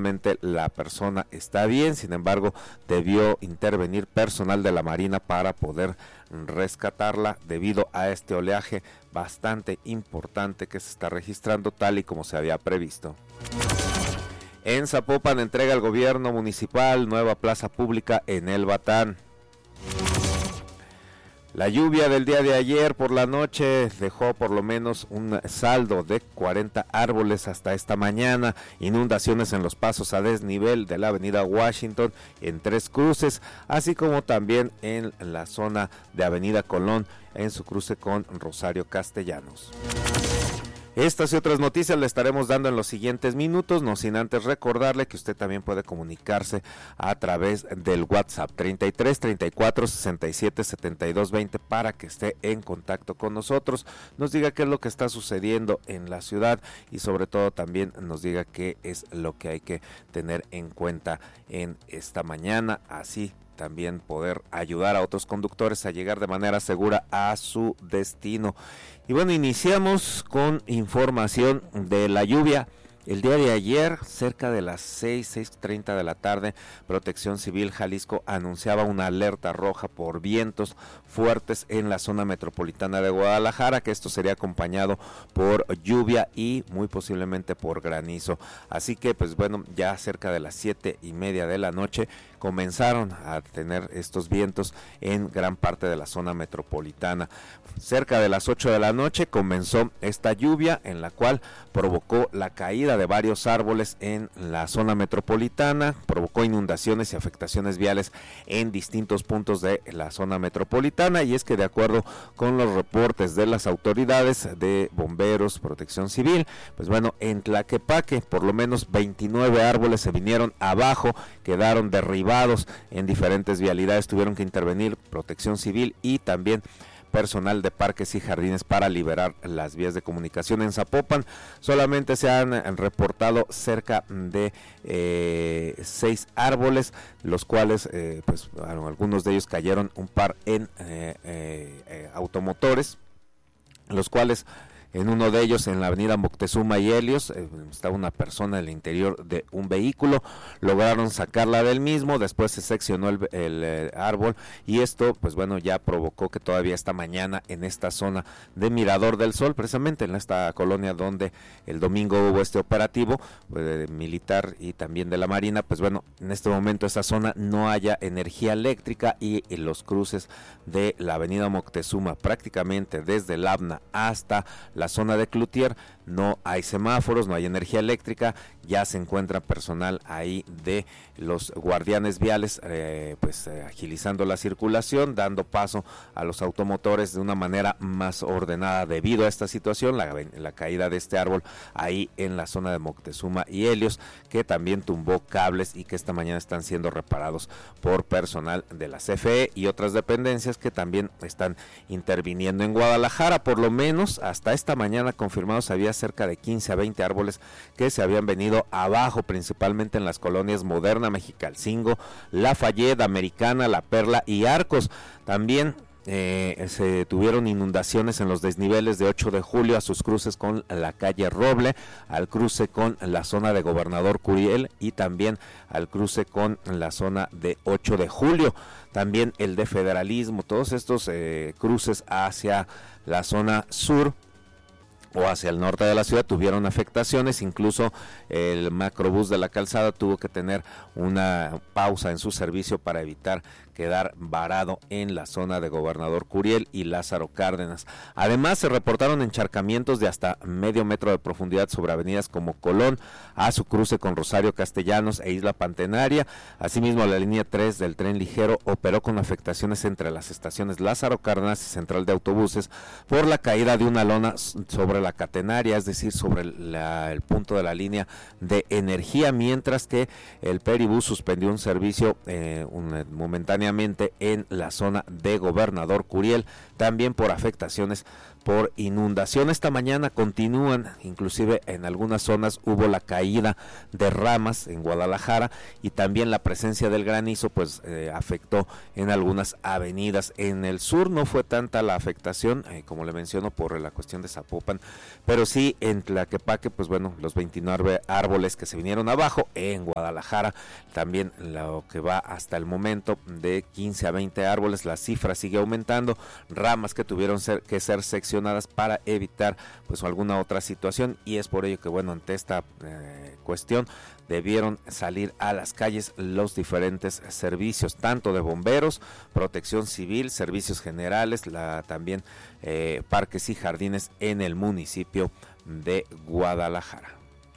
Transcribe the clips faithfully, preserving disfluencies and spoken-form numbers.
afortunadamente la persona está bien, sin embargo debió intervenir personal de la Marina para poder rescatarla debido a este oleaje bastante importante que se está registrando tal y como se había previsto. En Zapopan entrega el gobierno municipal nueva plaza pública en El Batán. La lluvia del día de ayer por la noche dejó por lo menos un saldo de cuarenta árboles hasta esta mañana, inundaciones en los pasos a desnivel de la avenida Washington en Tres Cruces, así como también en la zona de avenida Colón en su cruce con Rosario Castellanos. Estas y otras noticias le estaremos dando en los siguientes minutos, no sin antes recordarle que usted también puede comunicarse a través del WhatsApp treinta y tres, treinta y cuatro, sesenta y siete, setenta y dos, veinte para que esté en contacto con nosotros, nos diga qué es lo que está sucediendo en la ciudad y sobre todo también nos diga qué es lo que hay que tener en cuenta en esta mañana, así también poder ayudar a otros conductores a llegar de manera segura a su destino. Y bueno, iniciamos con información de la lluvia. El día de ayer, cerca de las seis, seis treinta de la tarde, Protección Civil Jalisco anunciaba una alerta roja por vientos fuertes en la zona metropolitana de Guadalajara, que esto sería acompañado por lluvia y muy posiblemente por granizo. Así que, pues bueno, ya cerca de las siete y media de la noche comenzaron a tener estos vientos en gran parte de la zona metropolitana. Cerca de las ocho de la noche comenzó esta lluvia en la cual provocó la caída de varios árboles en la zona metropolitana, provocó inundaciones y afectaciones viales en distintos puntos de la zona metropolitana, y es que de acuerdo con los reportes de las autoridades de bomberos, protección civil, pues bueno, en Tlaquepaque por lo menos veintinueve árboles se vinieron abajo, quedaron derribados en diferentes vialidades, tuvieron que intervenir protección civil y también personal de parques y jardines para liberar las vías de comunicación. En Zapopan solamente se han reportado cerca de eh, seis árboles, los cuales eh, pues bueno, algunos de ellos cayeron un par en eh, eh, eh, automotores, los cuales en uno de ellos, en la avenida Moctezuma y Helios, eh, estaba una persona en el interior de un vehículo, lograron sacarla del mismo, después se seccionó el, el, el árbol y esto, pues bueno, ya provocó que todavía esta mañana en esta zona de Mirador del Sol, precisamente en esta colonia donde el domingo hubo este operativo pues, militar y también de la Marina, pues bueno, en este momento esa zona no haya energía eléctrica y en los cruces de la avenida Moctezuma, prácticamente desde el Abna hasta la La zona de Cloutier no hay semáforos, no hay energía eléctrica, ya se encuentra personal ahí de los guardianes viales, eh, pues eh, agilizando la circulación, dando paso a los automotores de una manera más ordenada debido a esta situación, la, la caída de este árbol ahí en la zona de Moctezuma y Helios, que también tumbó cables y que esta mañana están siendo reparados por personal de la C F E y otras dependencias que también están interviniendo en Guadalajara. Por lo menos hasta esta mañana confirmados había cerca de quince a veinte árboles que se habían venido abajo, principalmente en las colonias Moderna, Mexicalcingo, Lafayette, Americana, La Perla y Arcos. También Eh, se tuvieron inundaciones en los desniveles de ocho de julio a sus cruces con la calle Roble, al cruce con la zona de Gobernador Curiel y también al cruce con la zona de ocho de julio, también el de Federalismo, todos estos eh, cruces hacia la zona sur o hacia el norte de la ciudad tuvieron afectaciones, incluso el macrobús de la calzada tuvo que tener una pausa en su servicio para evitar quedar varado en la zona de Gobernador Curiel y Lázaro Cárdenas. Además se reportaron encharcamientos de hasta medio metro de profundidad sobre avenidas como Colón, a su cruce con Rosario Castellanos e Isla Pantenaria. Asimismo, la línea tres del tren ligero operó con afectaciones entre las estaciones Lázaro Cárdenas y Central de Autobuses por la caída de una lona sobre la catenaria, es decir, sobre la, el punto de la línea de energía, mientras que el Peribús suspendió un servicio eh, un, momentáneamente en la zona de Gobernador Curiel, también por afectaciones por inundación. Esta mañana continúan, inclusive en algunas zonas hubo la caída de ramas en Guadalajara y también la presencia del granizo pues eh, afectó en algunas avenidas. En el sur no fue tanta la afectación, eh, como le menciono, por la cuestión de Zapopan, pero sí en Tlaquepaque, pues bueno, los veintinueve árboles que se vinieron abajo. En Guadalajara también lo que va hasta el momento de quince a veinte árboles, la cifra sigue aumentando, ramas que tuvieron ser, que ser seccionadas para evitar pues alguna otra situación, y es por ello que bueno, ante esta eh, cuestión debieron salir a las calles los diferentes servicios, tanto de bomberos, protección civil, servicios generales, la también eh, parques y jardines en el municipio de Guadalajara.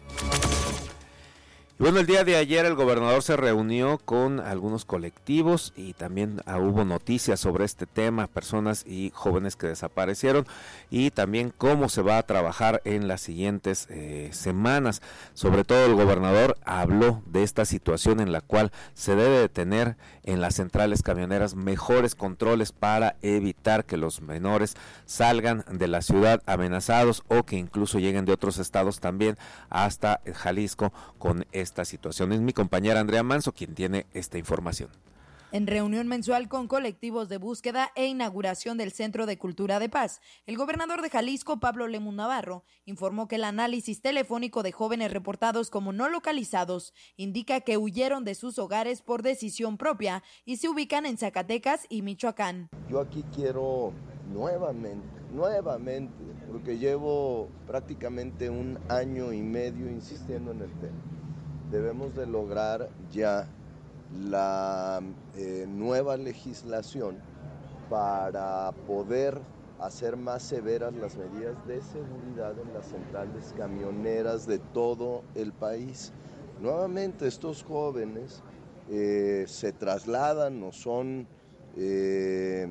Y bueno, el día de ayer el gobernador se reunió con algunos colectivos y también ah, hubo noticias sobre este tema, personas y jóvenes que desaparecieron, y también cómo se va a trabajar en las siguientes eh, semanas. Sobre todo el gobernador habló de esta situación en la cual se debe de tener en las centrales camioneras mejores controles para evitar que los menores salgan de la ciudad amenazados o que incluso lleguen de otros estados también hasta Jalisco con esta situación. Es mi compañera Andrea Manso quien tiene esta información. En reunión mensual con colectivos de búsqueda e inauguración del Centro de Cultura de Paz, el gobernador de Jalisco, Pablo Lemun Navarro, informó que el análisis telefónico de jóvenes reportados como no localizados indica que huyeron de sus hogares por decisión propia y se ubican en Zacatecas y Michoacán. Yo aquí quiero nuevamente, nuevamente, porque llevo prácticamente un año y medio insistiendo en el tema. Debemos de lograr ya la eh, nueva legislación para poder hacer más severas las medidas de seguridad en las centrales camioneras de todo el país. Nuevamente estos jóvenes eh, se trasladan o son eh,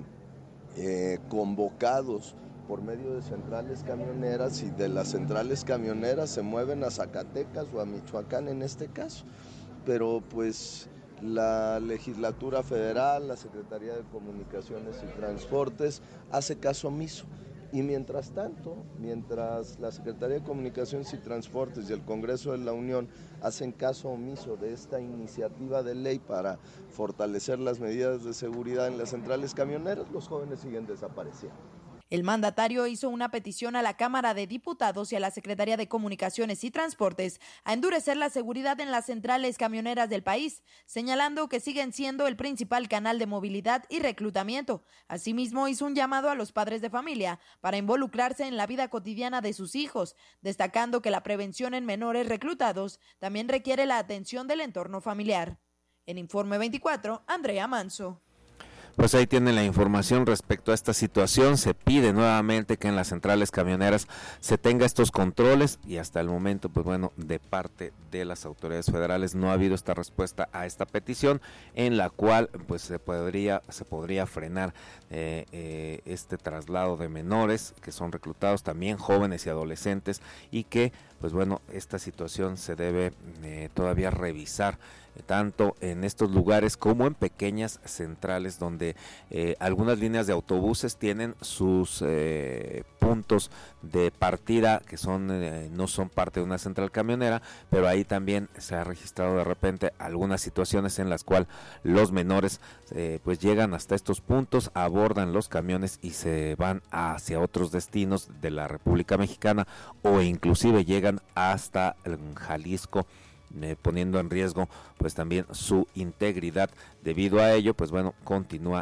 eh, convocados por medio de centrales camioneras, y de las centrales camioneras se mueven a Zacatecas o a Michoacán en este caso. Pero pues la legislatura federal, la Secretaría de Comunicaciones y Transportes hace caso omiso. Y mientras tanto, mientras la Secretaría de Comunicaciones y Transportes y el Congreso de la Unión hacen caso omiso de esta iniciativa de ley para fortalecer las medidas de seguridad en las centrales camioneras, los jóvenes siguen desapareciendo. El mandatario hizo una petición a la Cámara de Diputados y a la Secretaría de Comunicaciones y Transportes a endurecer la seguridad en las centrales camioneras del país, señalando que siguen siendo el principal canal de movilidad y reclutamiento. Asimismo, hizo un llamado a los padres de familia para involucrarse en la vida cotidiana de sus hijos, destacando que la prevención en menores reclutados también requiere la atención del entorno familiar. En Informe veinticuatro, Andrea Manso. Pues ahí tienen la información respecto a esta situación. Se pide nuevamente que en las centrales camioneras se tenga estos controles, y hasta el momento, pues bueno, de parte de las autoridades federales no ha habido esta respuesta a esta petición, en la cual pues se podría se podría frenar eh, eh, este traslado de menores que son reclutados, también jóvenes y adolescentes, y que pues bueno, esta situación se debe eh, todavía revisar tanto en estos lugares como en pequeñas centrales donde eh, algunas líneas de autobuses tienen sus eh, puntos de partida que son eh, no son parte de una central camionera, pero ahí también se ha registrado de repente algunas situaciones en las cuales los menores eh, pues llegan hasta estos puntos, abordan los camiones y se van hacia otros destinos de la República Mexicana, o inclusive llegan hasta Jalisco, Eh, poniendo en riesgo pues también su integridad. Debido a ello, pues bueno, continúa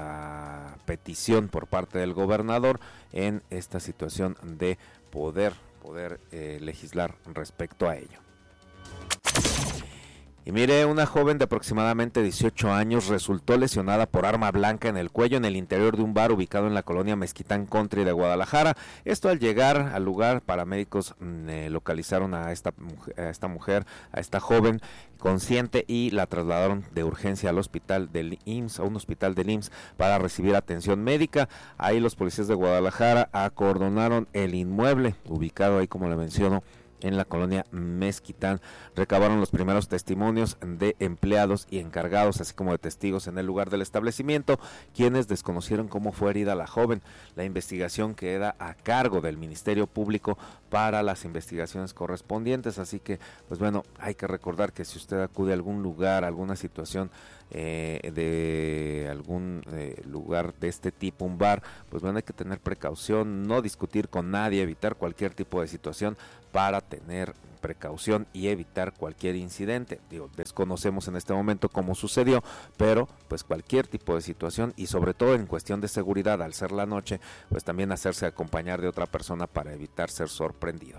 la petición por parte del gobernador en esta situación de poder poder eh, legislar respecto a ello. Y mire, una joven de aproximadamente dieciocho años resultó lesionada por arma blanca en el cuello en el interior de un bar ubicado en la colonia Mezquitán Country de Guadalajara. Esto al llegar al lugar, paramédicos eh, localizaron a esta, a esta mujer, a esta joven consciente, y la trasladaron de urgencia al hospital del I M S S, a un hospital del I M S S, para recibir atención médica. Ahí los policías de Guadalajara acordonaron el inmueble, ubicado ahí, como le menciono, en la colonia Mezquitán. Recabaron los primeros testimonios de empleados y encargados, así como de testigos en el lugar del establecimiento, quienes desconocieron cómo fue herida la joven. La investigación queda a cargo del Ministerio Público para las investigaciones correspondientes, así que, pues bueno, hay que recordar que si usted acude a algún lugar, alguna situación eh, de algún eh, lugar de este tipo, un bar, pues bueno, hay que tener precaución, no discutir con nadie, evitar cualquier tipo de situación para tener precaución y evitar cualquier incidente. Digo, desconocemos en este momento cómo sucedió, pero pues cualquier tipo de situación y sobre todo en cuestión de seguridad, al ser la noche, pues también hacerse acompañar de otra persona para evitar ser sorprendido.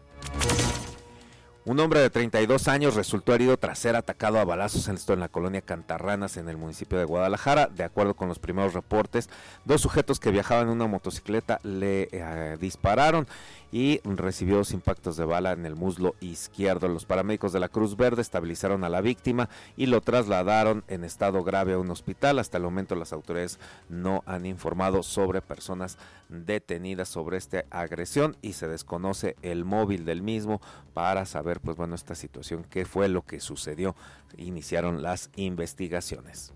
Un hombre de treinta y dos años resultó herido tras ser atacado a balazos, esto en la colonia Cantarranas, en el municipio de Guadalajara. De acuerdo con los primeros reportes, dos sujetos que viajaban en una motocicleta le eh, dispararon y recibió dos impactos de bala en el muslo izquierdo. Los paramédicos de la Cruz Verde estabilizaron a la víctima y lo trasladaron en estado grave a un hospital. Hasta el momento las autoridades no han informado sobre personas detenidas sobre esta agresión y se desconoce el móvil del mismo para saber, pues bueno, esta situación, qué fue lo que sucedió. Iniciaron las investigaciones.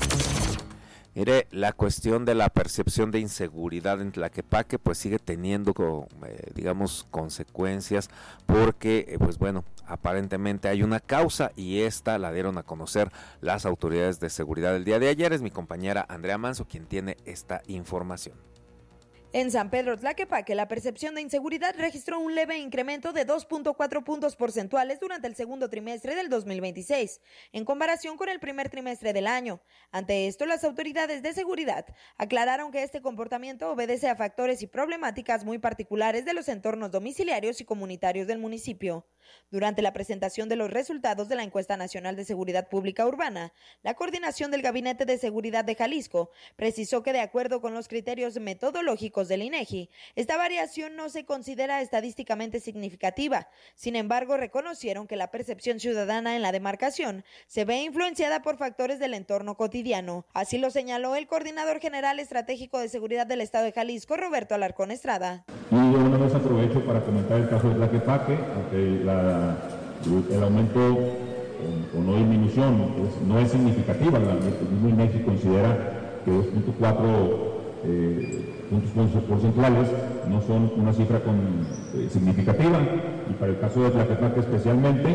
Mire, la cuestión de la percepción de inseguridad en Tlaquepaque pues sigue teniendo, eh, digamos, consecuencias porque, eh, pues bueno, aparentemente hay una causa y esta la dieron a conocer las autoridades de seguridad el día de ayer. Es mi compañera Andrea Manso quien tiene esta información. En San Pedro Tlaquepaque, la percepción de inseguridad registró un leve incremento de dos punto cuatro puntos porcentuales durante el segundo trimestre del dos mil veintiséis, en comparación con el primer trimestre del año. Ante esto, las autoridades de seguridad aclararon que este comportamiento obedece a factores y problemáticas muy particulares de los entornos domiciliarios y comunitarios del municipio. Durante la presentación de los resultados de la Encuesta Nacional de Seguridad Pública Urbana, la coordinación del Gabinete de Seguridad de Jalisco precisó que de acuerdo con los criterios metodológicos del INEGI, esta variación no se considera estadísticamente significativa. Sin embargo, reconocieron que la percepción ciudadana en la demarcación se ve influenciada por factores del entorno cotidiano. Así lo señaló el coordinador general estratégico de seguridad del Estado de Jalisco, Roberto Alarcón Estrada. Y de una vez aprovecho para comentar el caso de Tlaquepaque, aunque la, el aumento o, o no disminución pues, no es significativa. El mismo INEGI considera que dos punto cuatro eh, puntos porcentuales no son una cifra con, eh, significativa, y para el caso de Tlaquepaque especialmente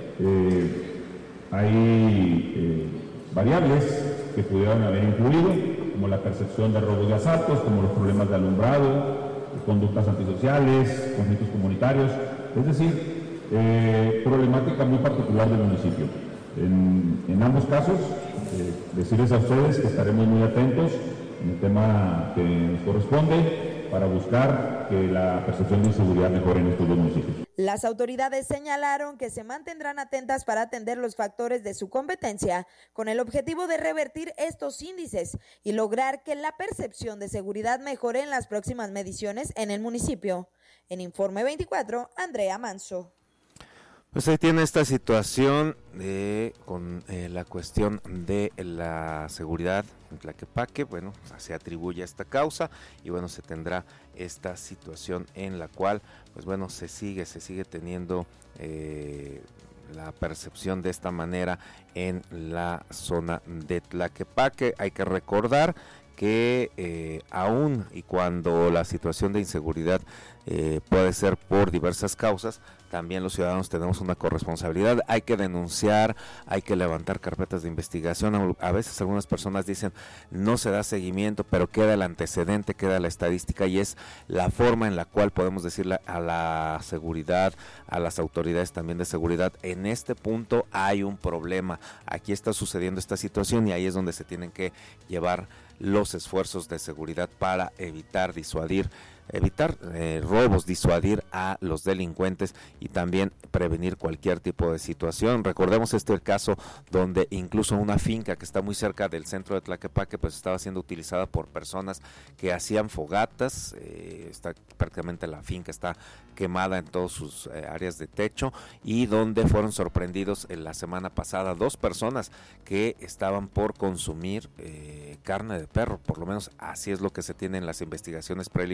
eh, hay eh, variables que pudieran haber influido, como la percepción de robos y asaltos, como los problemas de alumbrado, conductas antisociales, conflictos comunitarios, es decir, eh, problemática muy particular del municipio. En, en ambos casos, eh, decirles a ustedes que estaremos muy atentos en el tema que nos corresponde para buscar que la percepción de inseguridad mejore en estos dos municipios. Las autoridades señalaron que se mantendrán atentas para atender los factores de su competencia con el objetivo de revertir estos índices y lograr que la percepción de seguridad mejore en las próximas mediciones en el municipio. En Informe veinticuatro, Andrea Manso. Pues ahí tiene esta situación de, con eh, la cuestión de la seguridad en Tlaquepaque. Bueno, se atribuye a esta causa y bueno, se tendrá esta situación en la cual, pues bueno, se sigue, se sigue teniendo eh, la percepción de esta manera en la zona de Tlaquepaque. Hay que recordar que eh, aún y cuando la situación de inseguridad eh, puede ser por diversas causas, también los ciudadanos tenemos una corresponsabilidad. Hay que denunciar, hay que levantar carpetas de investigación. A veces algunas personas dicen no se da seguimiento, pero queda el antecedente, queda la estadística, y es la forma en la cual podemos decirle a la seguridad, a las autoridades también de seguridad: en este punto hay un problema, aquí está sucediendo esta situación, y ahí es donde se tienen que llevar los esfuerzos de seguridad para evitar, disuadir, evitar eh, robos, disuadir a los delincuentes y también prevenir cualquier tipo de situación. Recordemos este el caso donde incluso una finca que está muy cerca del centro de Tlaquepaque pues estaba siendo utilizada por personas que hacían fogatas. Eh, está prácticamente la finca está quemada en todas sus eh, áreas de techo, y donde fueron sorprendidos en la semana pasada dos personas que estaban por consumir eh, carne de perro, por lo menos así es lo que se tiene en las investigaciones preliminares.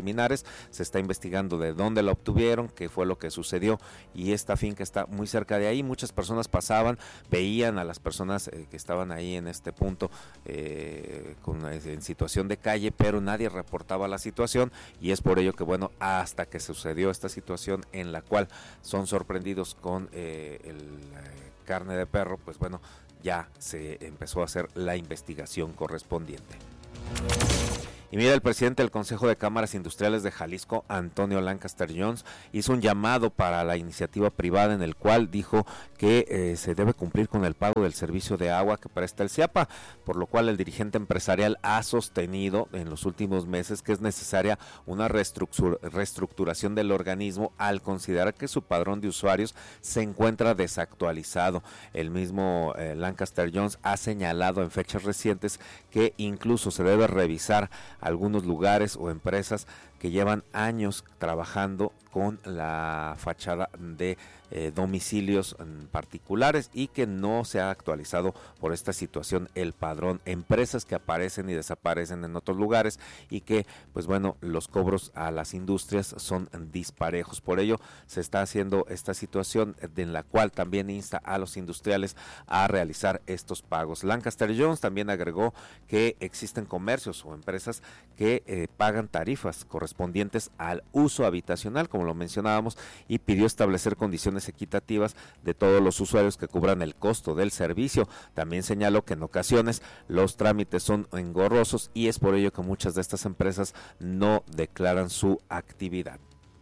personas. Se está investigando de dónde la obtuvieron, qué fue lo que sucedió, y esta finca está muy cerca de ahí. Muchas personas pasaban, veían a las personas eh, que estaban ahí en este punto eh, con, en situación de calle, pero nadie reportaba la situación, y es por ello que bueno, hasta que sucedió esta situación en la cual son sorprendidos con eh, el eh, carne de perro, pues bueno, ya se empezó a hacer la investigación correspondiente. Y mira, el presidente del Consejo de Cámaras Industriales de Jalisco, Antonio Lancaster Jones, hizo un llamado para la iniciativa privada en el cual dijo que eh, se debe cumplir con el pago del servicio de agua que presta el CIAPA, por lo cual el dirigente empresarial ha sostenido en los últimos meses que es necesaria una reestructura, reestructuración del organismo al considerar que su padrón de usuarios se encuentra desactualizado. El mismo eh, Lancaster Jones ha señalado en fechas recientes que incluso se debe revisar algunos lugares o empresas que llevan años trabajando con la fachada de eh, domicilios mm, particulares y que no se ha actualizado por esta situación el padrón, empresas que aparecen y desaparecen en otros lugares y que pues bueno, los cobros a las industrias son disparejos. Por ello se está haciendo esta situación en la cual también insta a los industriales a realizar estos pagos. Lancaster Jones también agregó que existen comercios o empresas que eh, pagan tarifas correspondientes al uso habitacional, como lo mencionábamos, y pidió establecer condiciones equitativas de todos los usuarios que cubran el costo del servicio. También señaló que en ocasiones los trámites son engorrosos y es por ello que muchas de estas empresas no declaran su actividad.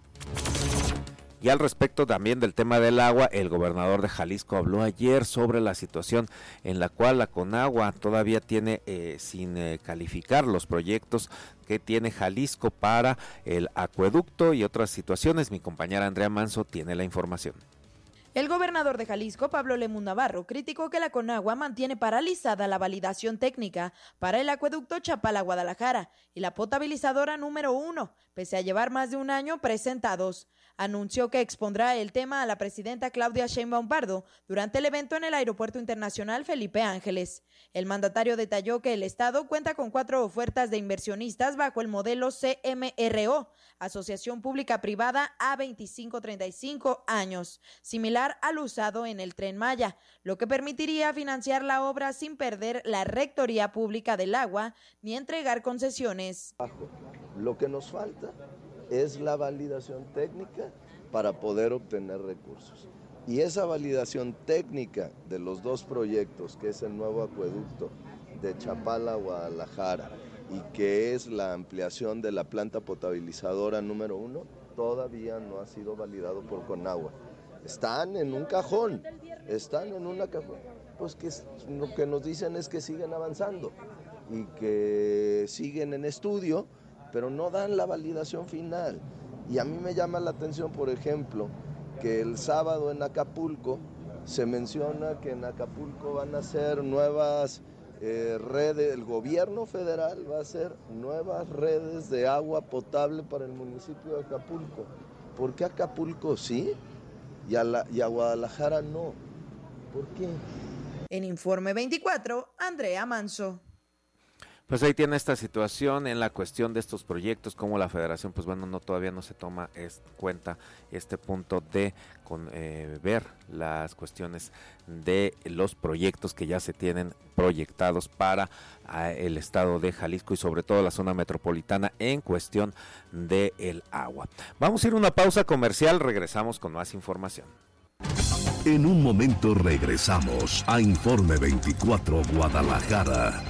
Y al respecto también del tema del agua, el gobernador de Jalisco habló ayer sobre la situación en la cual la Conagua todavía tiene eh, sin eh, calificar los proyectos que tiene Jalisco para el acueducto y otras situaciones. Mi compañera Andrea Manso tiene la información. El gobernador de Jalisco, Pablo Lemus Navarro, criticó que la Conagua mantiene paralizada la validación técnica para el acueducto Chapala-Guadalajara y la potabilizadora número uno, pese a llevar más de un año presentados. Anunció que expondrá el tema a la presidenta Claudia Sheinbaum Pardo durante el evento en el Aeropuerto Internacional Felipe Ángeles. El mandatario detalló que el Estado cuenta con cuatro ofertas de inversionistas bajo el modelo C M R O, Asociación Pública Privada a veinticinco a treinta y cinco años, similar al usado en el Tren Maya, lo que permitiría financiar la obra sin perder la rectoría pública del agua ni entregar concesiones. Lo que nos falta es la validación técnica para poder obtener recursos. Y esa validación técnica de los dos proyectos, que es el nuevo acueducto de Chapala a Guadalajara y que es la ampliación de la planta potabilizadora número uno, todavía no ha sido validado por Conagua. Están en un cajón, están en una cajón. Pues que lo que nos dicen es que siguen avanzando y que siguen en estudio, pero no dan la validación final. Y a mí me llama la atención, por ejemplo, que el sábado en Acapulco se menciona que en Acapulco van a hacer nuevas eh, redes, el gobierno federal va a hacer nuevas redes de agua potable para el municipio de Acapulco. ¿Por qué Acapulco sí y a, la, y a Guadalajara no? ¿Por qué? En Informe veinticuatro, Andrea Manso. Pues ahí tiene esta situación en la cuestión de estos proyectos, como la federación, pues bueno, no todavía no se toma en cuenta este punto de con, eh, ver las cuestiones de los proyectos que ya se tienen proyectados para eh, el estado de Jalisco y sobre todo la zona metropolitana en cuestión de el agua. Vamos a ir a una pausa comercial, regresamos con más información. En un momento regresamos a Informe veinticuatro Guadalajara.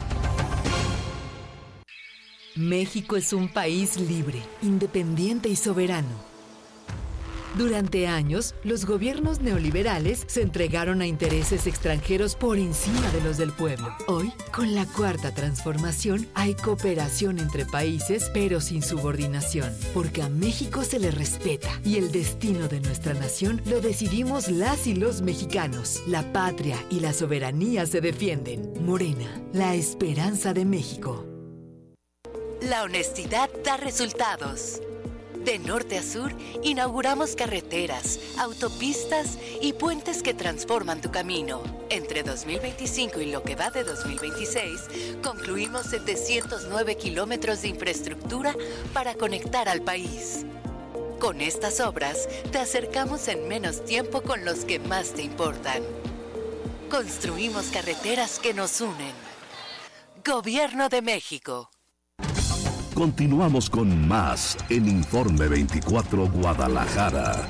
México es un país libre, independiente y soberano. Durante años, los gobiernos neoliberales se entregaron a intereses extranjeros por encima de los del pueblo. Hoy, con la Cuarta Transformación, hay cooperación entre países, pero sin subordinación, porque a México se le respeta y el destino de nuestra nación lo decidimos las y los mexicanos. La patria y la soberanía se defienden. Morena, la esperanza de México. La honestidad da resultados. De norte a sur, inauguramos carreteras, autopistas y puentes que transforman tu camino. Entre dos mil veinticinco y lo que va de dos mil veintiséis, concluimos setecientos nueve kilómetros de infraestructura para conectar al país. Con estas obras, te acercamos en menos tiempo con los que más te importan. Construimos carreteras que nos unen. Gobierno de México. Continuamos con más en Informe veinticuatro Guadalajara.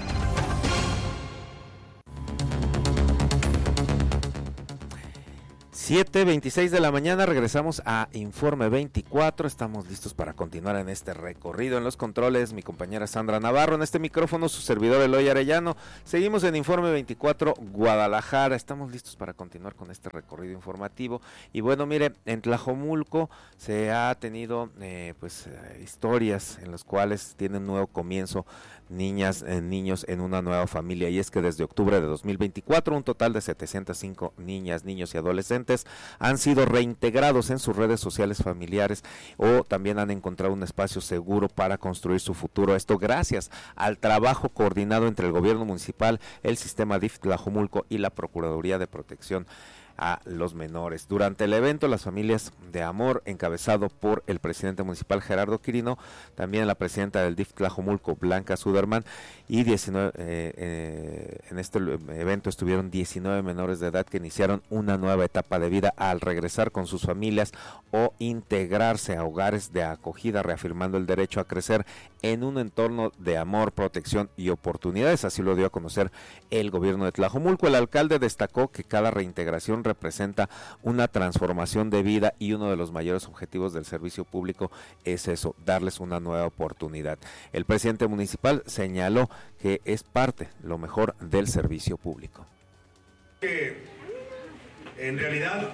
siete veintiséis de la mañana, regresamos a Informe veinticuatro, estamos listos para continuar en este recorrido. En los controles, mi compañera Sandra Navarro, en este micrófono su servidor Eloy Arellano. Seguimos en Informe veinticuatro Guadalajara, estamos listos para continuar con este recorrido informativo. Y bueno, mire, en Tlajomulco se ha tenido eh, pues eh, historias en las cuales tienen nuevo comienzo niñas, eh, niños en una nueva familia, y es que desde octubre de dos mil veinticuatro un total de setecientas cinco niñas, niños y adolescentes han sido reintegrados en sus redes sociales familiares o también han encontrado un espacio seguro para construir su futuro. Esto gracias al trabajo coordinado entre el gobierno municipal, el sistema D I F Tlajomulco y la Procuraduría de Protección a los menores. Durante el evento, las familias de amor, encabezado por el presidente municipal Gerardo Quirino, también la presidenta del D I F Tlajomulco, Blanca Suderman, y diecinueve, eh, eh, en este evento estuvieron diecinueve menores de edad que iniciaron una nueva etapa de vida al regresar con sus familias o integrarse a hogares de acogida, reafirmando el derecho a crecer en un entorno de amor, protección y oportunidades. Así lo dio a conocer el gobierno de Tlajomulco. El alcalde destacó que cada reintegración representa una transformación de vida y uno de los mayores objetivos del servicio público es eso, darles una nueva oportunidad. El presidente municipal señaló que es parte, lo mejor, del servicio público. En realidad,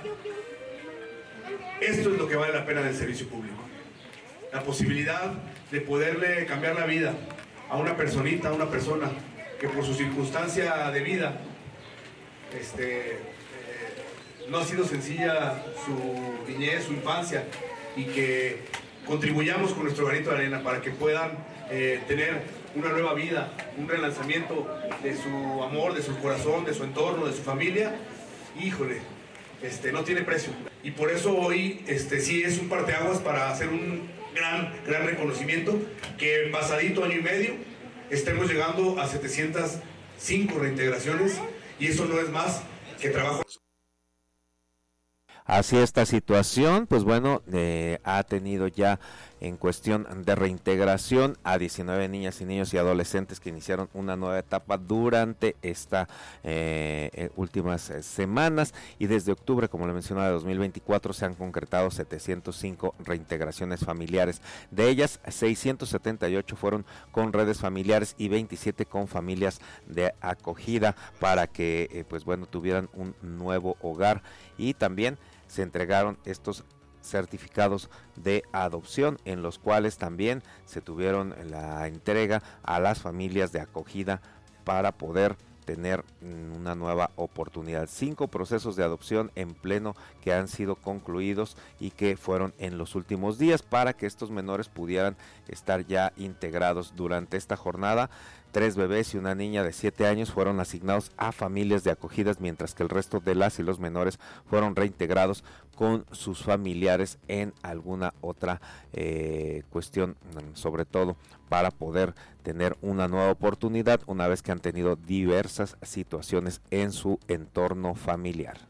esto es lo que vale la pena del servicio público. La posibilidad de poderle cambiar la vida a una personita, a una persona que por su circunstancia de vida este, eh, no ha sido sencilla su niñez, su infancia, y que contribuyamos con nuestro granito de arena para que puedan eh, tener una nueva vida, un relanzamiento de su amor, de su corazón, de su entorno, de su familia. Híjole, este, no tiene precio. Y por eso hoy este, sí es un parteaguas para hacer un gran, gran reconocimiento, que pasadito año y medio estemos llegando a setecientas cinco reintegraciones, y eso no es más que trabajo. Así esta situación, pues bueno, eh, ha tenido ya en cuestión de reintegración a diecinueve niñas y niños y adolescentes que iniciaron una nueva etapa durante estas eh, eh, últimas eh, semanas, y desde octubre, como le mencionaba, de dos mil veinticuatro se han concretado setecientas cinco reintegraciones familiares. De ellas, seiscientas setenta y ocho fueron con redes familiares y veintisiete con familias de acogida para que eh, pues bueno, tuvieran un nuevo hogar, y también se entregaron estos certificados de adopción en los cuales también se tuvieron la entrega a las familias de acogida para poder tener una nueva oportunidad. Cinco procesos de adopción en pleno que han sido concluidos y que fueron en los últimos días para que estos menores pudieran estar ya integrados. Durante esta jornada, tres bebés y una niña de siete años fueron asignados a familias de acogidas, mientras que el resto de las y los menores fueron reintegrados con sus familiares en alguna otra eh, cuestión, sobre todo para poder tener una nueva oportunidad una vez que han tenido diversas situaciones en su entorno familiar.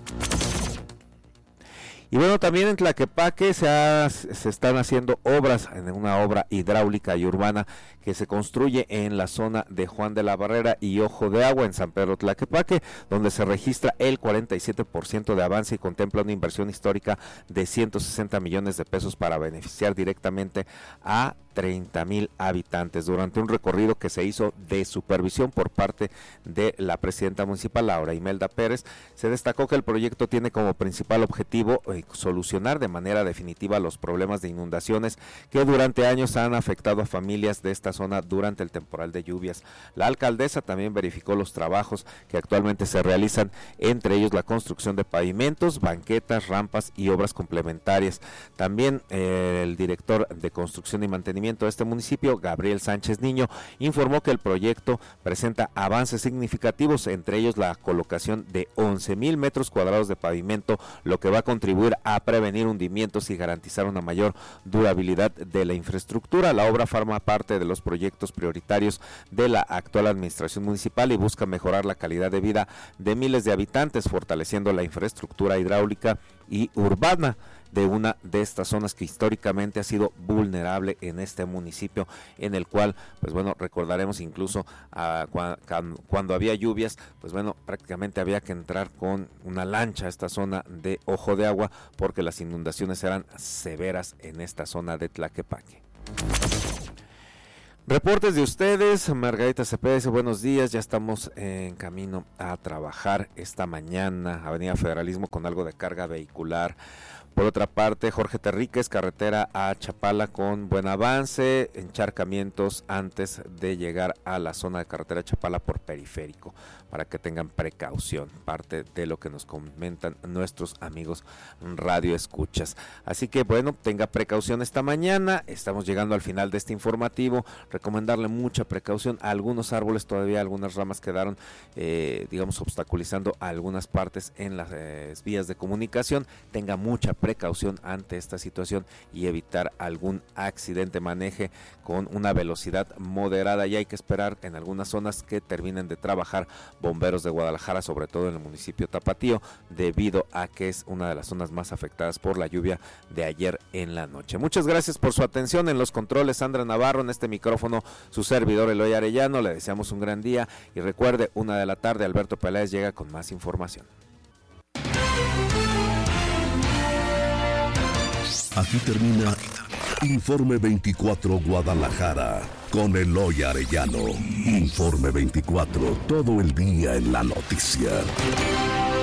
Y bueno, también en Tlaquepaque se, ha, se están haciendo obras, en una obra hidráulica y urbana que se construye en la zona de Juan de la Barrera y Ojo de Agua en San Pedro Tlaquepaque, donde se registra el cuarenta y siete por ciento de avance y contempla una inversión histórica de ciento sesenta millones de pesos para beneficiar directamente a treinta mil habitantes. Durante un recorrido que se hizo de supervisión por parte de la presidenta municipal, Laura Imelda Pérez, se destacó que el proyecto tiene como principal objetivo eh, y solucionar de manera definitiva los problemas de inundaciones que durante años han afectado a familias de esta zona durante el temporal de lluvias. La alcaldesa también verificó los trabajos que actualmente se realizan, entre ellos la construcción de pavimentos, banquetas, rampas y obras complementarias. También eh, el director de construcción y mantenimiento de este municipio, Gabriel Sánchez Niño, informó que el proyecto presenta avances significativos, entre ellos la colocación de once mil metros cuadrados de pavimento, lo que va a contribuir a prevenir hundimientos y garantizar una mayor durabilidad de la infraestructura. La obra forma parte de los proyectos prioritarios de la actual administración municipal y busca mejorar la calidad de vida de miles de habitantes, fortaleciendo la infraestructura hidráulica y urbana de una de estas zonas que históricamente ha sido vulnerable en este municipio, en el cual, pues bueno, recordaremos incluso a, cu- cuando había lluvias, pues bueno, prácticamente había que entrar con una lancha a esta zona de Ojo de Agua porque las inundaciones eran severas en esta zona de Tlaquepaque. Reportes de ustedes, Margarita Cepeda dice buenos días, ya estamos en camino a trabajar esta mañana, Avenida Federalismo con algo de carga vehicular. Por otra parte, Jorge Terríquez, carretera a Chapala con buen avance, encharcamientos antes de llegar a la zona de carretera Chapala por periférico, para que tengan precaución, parte de lo que nos comentan nuestros amigos radio escuchas. Así que bueno, tenga precaución esta mañana, estamos llegando al final de este informativo, recomendarle mucha precaución, a algunos árboles todavía, algunas ramas quedaron, eh, digamos, obstaculizando a algunas partes en las eh, vías de comunicación, tenga mucha precaución ante esta situación y evitar algún accidente, maneje con una velocidad moderada y hay que esperar en algunas zonas que terminen de trabajar bomberos de Guadalajara, sobre todo en el municipio Tapatío, debido a que es una de las zonas más afectadas por la lluvia de ayer en la noche. Muchas gracias por su atención. En los controles, Sandra Navarro, en este micrófono su servidor Eloy Arellano, le deseamos un gran día y recuerde, una de la tarde, Alberto Peláez llega con más información. Aquí termina Informe veinticuatro Guadalajara con Eloy Arellano. Informe veinticuatro, todo el día en la noticia.